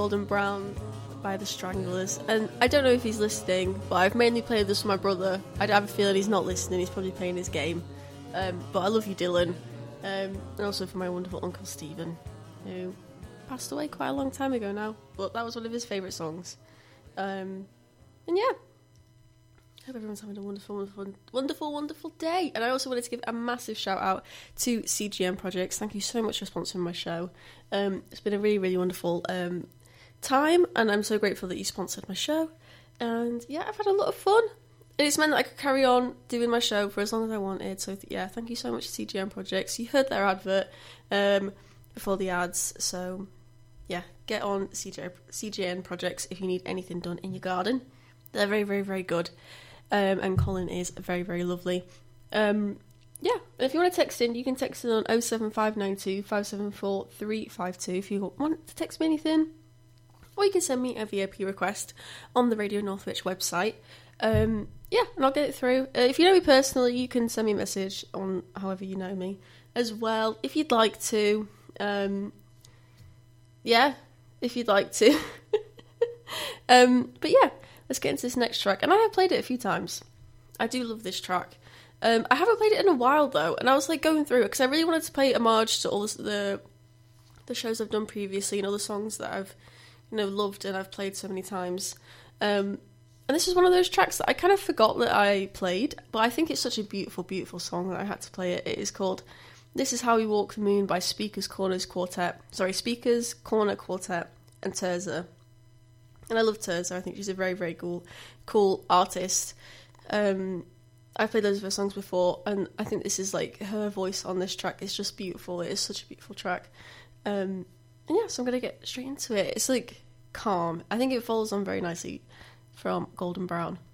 Golden Brown by the Stranglers, and I don't know if he's listening, but I've mainly played this with my brother. I have a feeling he's not listening, he's probably playing his game, but I love you, Dylan, and also for my wonderful Uncle Stephen, who passed away quite a long time ago now, but that was one of his favourite songs. And yeah, I hope everyone's having a wonderful day. And I also wanted to give a massive shout out to CGN Projects. Thank you so much for sponsoring my show. It's been a really, really wonderful time, and I'm so grateful that you sponsored my show. And yeah, I've had a lot of fun. And it's meant that I could carry on doing my show for as long as I wanted. So yeah, thank you so much to CGN Projects. You heard their advert before the ads. So yeah, get on CGN Projects if you need anything done in your garden. They're very, very, very good. And Colin is very, very lovely. Yeah, and if you want to text in, you can text in on 07592 574 352 if you want to text me anything. Or you can send me a VIP request on the Radio Northwich website. Yeah, and I'll get it through. If you know me personally, you can send me a message on however you know me as well, if you'd like to. Yeah, if you'd like to. But yeah, let's get into this next track. And I have played it a few times. I do love this track. I haven't played it in a while though, and I was like going through it because I really wanted to pay homage to all the shows I've done previously and all the songs that I've loved and I've played so many times. And this is one of those tracks that I kind of forgot that I played, but I think it's such a beautiful, beautiful song that I had to play it. It is called This Is How We Walk the Moon by Speakers Corner Quartet and Terza. And I love Terza. I think she's a very, very cool artist. I've played loads of her songs before, and I think this is like her voice on this track is just beautiful. It is such a beautiful track. And yeah, so I'm going to get straight into it. It's like calm. I think it follows on very nicely from Golden Brown.